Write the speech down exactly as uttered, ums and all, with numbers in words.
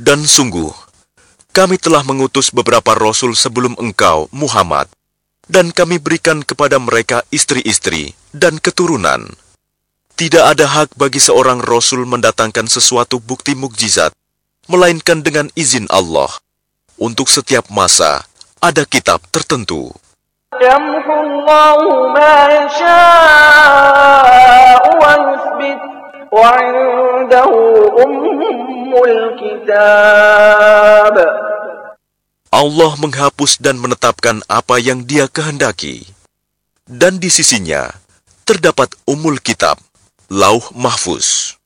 Dan sungguh, kami telah mengutus beberapa rasul sebelum engkau, Muhammad, dan kami berikan kepada mereka istri-istri dan keturunan. Tidak ada hak bagi seorang rasul mendatangkan sesuatu bukti mukjizat, melainkan dengan izin Allah. Untuk setiap masa, ada kitab tertentu. يمحو الله ما يشاء ويثبت وعنده أم الكتاب. Allah menghapus dan menetapkan apa yang Dia kehendaki. Dan di sisinya terdapat Ummul Kitab, Lauh Mahfuz.